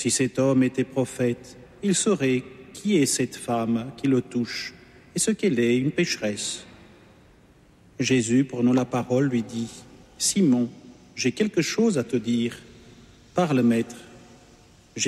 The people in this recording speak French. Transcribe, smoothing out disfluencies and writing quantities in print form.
Si cet homme était prophète, il saurait qui est cette femme qui le touche et ce qu'elle est, une pécheresse. Jésus, prenant la parole, lui dit : Simon, j'ai quelque chose à te dire. Parle, maître. Jésus reprit :